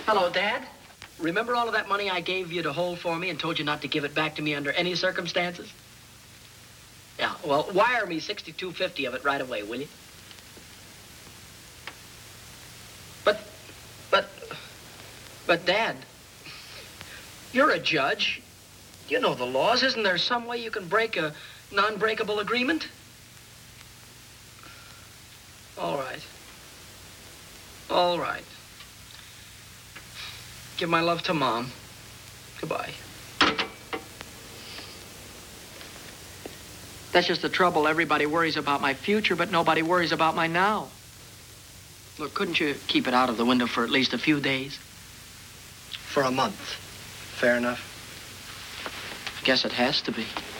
Hello, Dad. Remember all of that money I gave you to hold for me and told you not to give it back to me under any circumstances? Yeah, well, wire me $62.50 of it right away, will you? But, Dad, you're a judge. You know the laws. Isn't there some way you can break a non-breakable agreement? All right. All right. Give my love to Mom. Goodbye. That's just the trouble. Everybody worries about my future, but nobody worries about my now. Look, couldn't you keep it out of the window for at least a few days? For a month. Fair enough. I guess it has to be.